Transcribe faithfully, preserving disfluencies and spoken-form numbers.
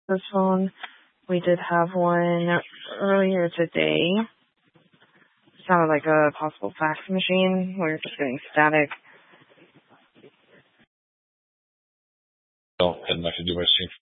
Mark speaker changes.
Speaker 1: This phone, we did have one earlier today. Sounded like a possible fax machine. We were just getting static.
Speaker 2: Well, had nothing to do with